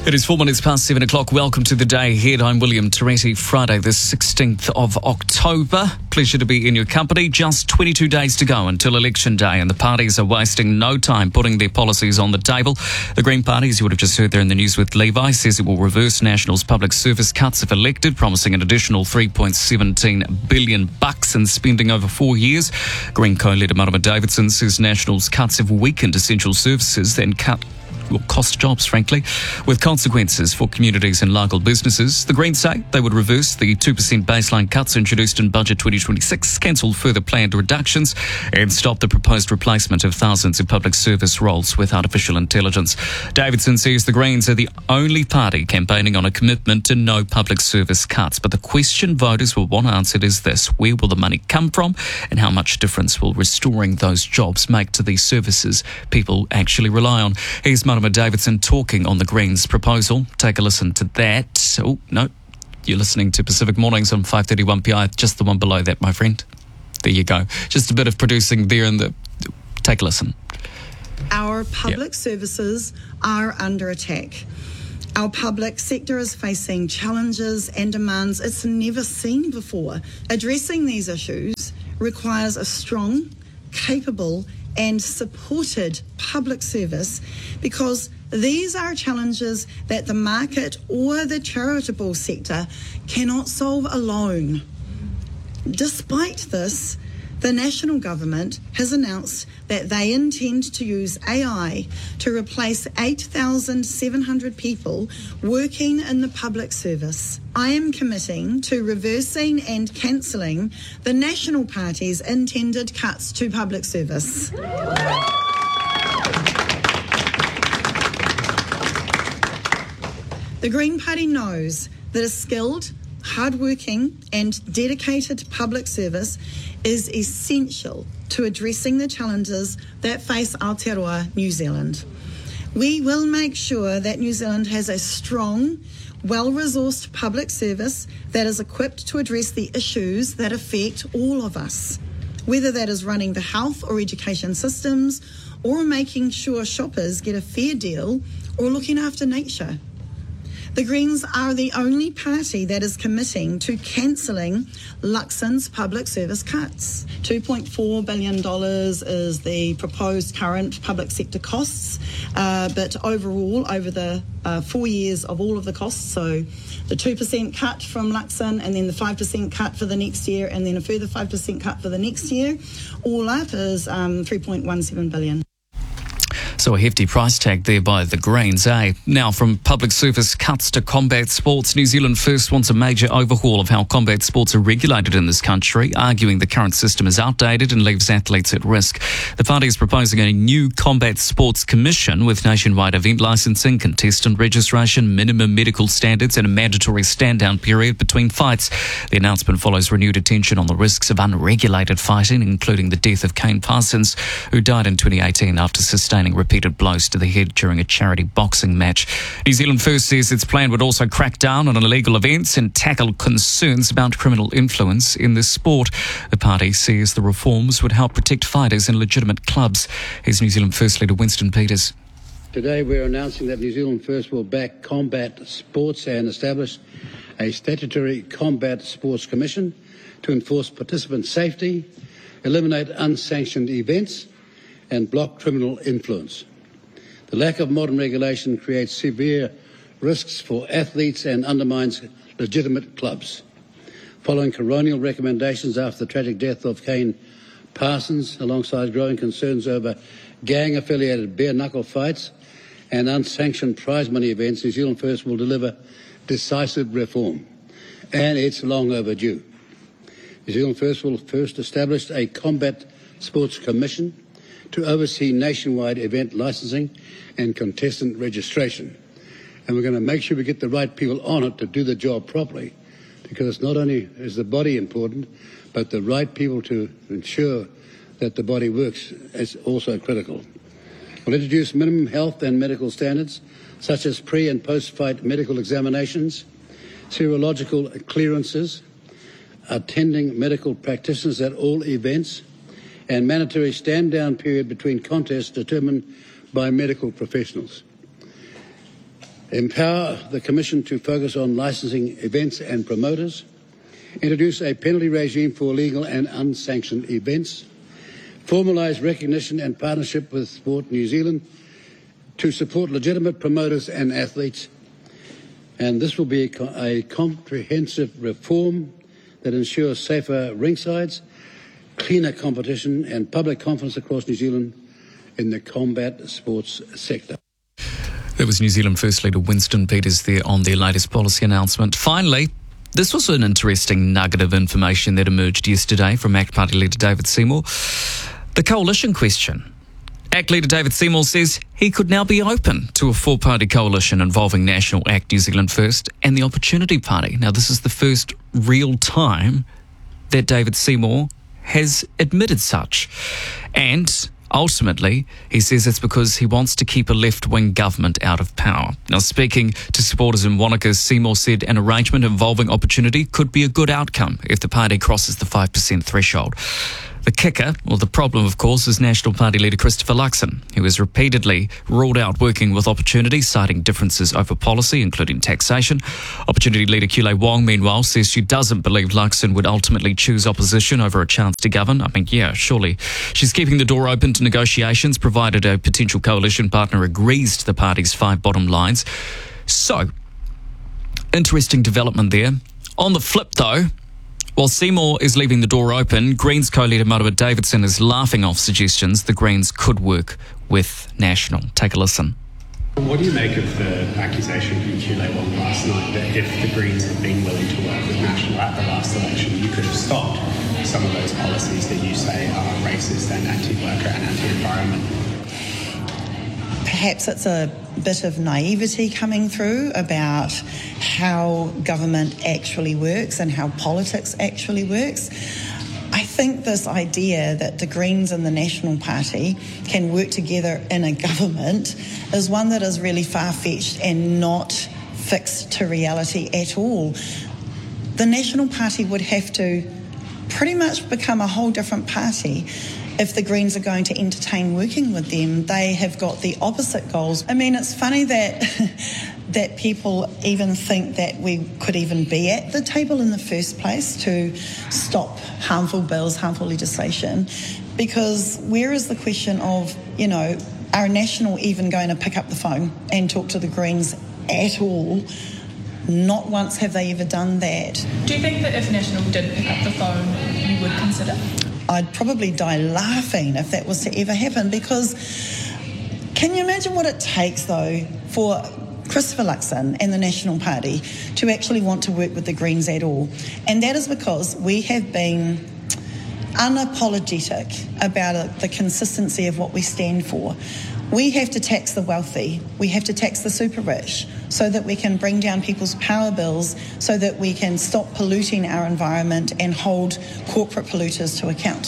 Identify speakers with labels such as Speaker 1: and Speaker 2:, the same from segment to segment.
Speaker 1: It is 4 minutes past 7 o'clock. Welcome to the day ahead. I'm William Toretti. Friday, the 16th of October. Pleasure to be in your company. Just 22 days to go until Election Day, and the parties are wasting no time putting their policies on the table. The Green Party, as you would have just heard there in the news with Levi, says it will reverse National's public service cuts if elected, promising an additional $3.17 billion in spending over 4 years. Green co-leader Marama Davidson says National's cuts have weakened essential services and will cost jobs, frankly, with consequences for communities and local businesses. The Greens say they would reverse the 2% baseline cuts introduced in Budget 2026, cancel further planned reductions, and stop the proposed replacement of thousands of public service roles with artificial intelligence. Davidson says the Greens are the only party campaigning on a commitment to no public service cuts. But the question voters will want answered is this: where will the money come from, and how much difference will restoring those jobs make to these services people actually rely on? Here's Marama Davidson talking on the Greens proposal. Take a listen to that. Oh, no. You're listening to Pacific Mornings on 531 PI. Just the one below that, my friend. There you go. Just a bit of producing there in the... Take a listen.
Speaker 2: Our public services are under attack. Our public sector is facing challenges and demands it's never seen before. Addressing these issues requires a strong, capable and supported public service, because these are challenges that the market or the charitable sector cannot solve alone. Despite this, the National Government has announced that they intend to use AI to replace 8,700 people working in the public service. I am committing to reversing and cancelling the National Party's intended cuts to public service. The Green Party knows that a skilled, hard-working and dedicated public service is essential to addressing the challenges that face Aotearoa New Zealand. We will make sure that New Zealand has a strong, well-resourced public service that is equipped to address the issues that affect all of us, whether that is running the health or education systems, or making sure shoppers get a fair deal, or looking after nature. The Greens are the only party that is committing to cancelling Luxon's public service cuts. $2.4 billion is the proposed current public sector costs, but overall, over the 4 years of all of the costs, so the 2% cut from Luxon and then the 5% cut for the next year and then a further 5% cut for the next year, all up is $3.17 billion.
Speaker 1: So a hefty price tag there by the Greens, eh? Now, from public service cuts to combat sports, New Zealand First wants a major overhaul of how combat sports are regulated in this country, arguing the current system is outdated and leaves athletes at risk. The party is proposing a new combat sports commission with nationwide event licensing, contestant registration, minimum medical standards and a mandatory stand-down period between fights. The announcement follows renewed attention on the risks of unregulated fighting, including the death of Kane Parsons, who died in 2018 after sustaining repeated blows to the head during a charity boxing match. New Zealand First says its plan would also crack down on illegal events and tackle concerns about criminal influence in the sport. The party says the reforms would help protect fighters in legitimate clubs. Here's New Zealand First leader Winston Peters.
Speaker 3: Today we're announcing that New Zealand First will back combat sports and establish a statutory combat sports commission to enforce participant safety, eliminate unsanctioned events and block criminal influence. The lack of modern regulation creates severe risks for athletes and undermines legitimate clubs. Following coronial recommendations after the tragic death of Kane Parsons, alongside growing concerns over gang-affiliated bare-knuckle fights and unsanctioned prize money events, New Zealand First will deliver decisive reform, and it's long overdue. New Zealand First will first establish a combat sports commission to oversee nationwide event licensing and contestant registration. And we're going to make sure we get the right people on it to do the job properly, because not only is the body important, but the right people to ensure that the body works is also critical. We'll introduce minimum health and medical standards, such as pre- and post-fight medical examinations, serological clearances, attending medical practitioners at all events, and mandatory stand-down period between contests determined by medical professionals. Empower the Commission to focus on licensing events and promoters. Introduce a penalty regime for illegal and unsanctioned events. Formalise recognition and partnership with Sport New Zealand to support legitimate promoters and athletes. And this will be a comprehensive reform that ensures safer ringsides, cleaner competition and public confidence across New Zealand in the combat sports sector.
Speaker 1: That was New Zealand First Leader Winston Peters there on their latest policy announcement. Finally, this was an interesting nugget of information that emerged yesterday from ACT Party leader David Seymour. The coalition question. ACT leader David Seymour says he could now be open to a four-party coalition involving National ACT New Zealand First and the Opportunity Party. Now, this is the first real time that David Seymour has admitted such. And ultimately, he says it's because he wants to keep a left-wing government out of power. Now, speaking to supporters in Wanaka, Seymour said an arrangement involving Opportunity could be a good outcome if the party crosses the 5% threshold. The kicker, or the problem, of course, is National Party leader Christopher Luxon, who has repeatedly ruled out working with Opportunity, citing differences over policy, including taxation. Opportunity leader Kulei Wong, meanwhile, says she doesn't believe Luxon would ultimately choose opposition over a chance to govern. I mean, yeah, surely. She's keeping the door open to negotiations, provided a potential coalition partner agrees to the party's 5 bottom lines. So, interesting development there. On the flip, though, while Seymour is leaving the door open, Greens co-leader Marama Davidson is laughing off suggestions the Greens could work with National. Take a listen.
Speaker 4: What do you make of the accusation from Kulei Wong last night that if the Greens had been willing to work with National at the last election, you could have stopped some of those policies that you say are racist and anti-worker and anti-environment?
Speaker 2: Perhaps it's a bit of naivety coming through about how government actually works and how politics actually works. I think this idea that the Greens and the National Party can work together in a government is one that is really far-fetched and not fixed to reality at all. The National Party would have to pretty much become a whole different party if the Greens are going to entertain working with them. They have got the opposite goals. I mean, it's funny that that people even think that we could even be at the table in the first place to stop harmful bills, harmful legislation, because where is the question of, you know, are National even going to pick up the phone and talk to the Greens at all? Not once have they ever done that.
Speaker 5: Do you think that if National did pick up the phone, you would consider?
Speaker 2: I'd probably die laughing if that was to ever happen, because can you imagine what it takes, though, for Christopher Luxon and the National Party to actually want to work with the Greens at all? And that is because we have been unapologetic about the consistency of what we stand for. We have to tax the wealthy, we have to tax the super rich, so that we can bring down people's power bills, so that we can stop polluting our environment and hold corporate polluters to account.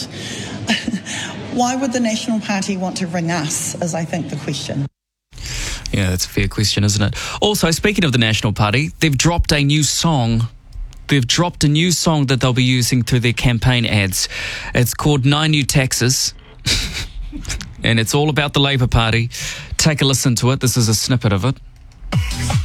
Speaker 2: Why would the National Party want to ring us, is I think the question.
Speaker 1: Yeah, that's a fair question, isn't it? Also, speaking of the National Party, they've dropped a new song. They've dropped a new song that they'll be using through their campaign ads. It's called 9 New Taxes. And it's all about the Labour Party. Take a listen to it. This is a snippet of it.